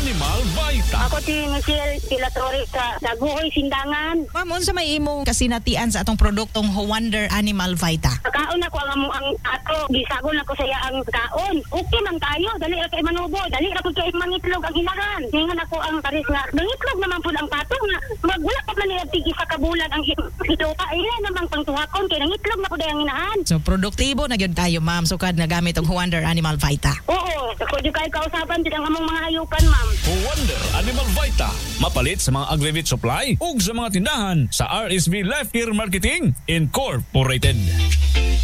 Animal Vita. Ako si Michelle Pilatori sa Daguhoy, Sindangan. Ma'am, unsa may imong kasinatian sa atong produktong Wonder Animal Vita? Kaon ako ang ato, gisagon ako sa iya ang kaon. Okay man tayo, dali ra kay manubo, dali ra pud kay mangitlog ang hilangan. Ngayon ako ang pares nga, mangitlog naman pud ang pato nga. Magwala pa man nila tig isa ka bulan ang ito pa ila namang pangtuhakon kay nangitlog na pud ang inahan. So produktibo na gyud tayo, ma'am, sukad nga gamit og Wonder Animal Vita. Oo, ako di kay kausaban jud ang among mga hayupan, ma'am. Wonder Animal Vita. Mapalit sa mga Agrivit Supply ug sa mga tindahan sa RSV Life Care Marketing Incorporated.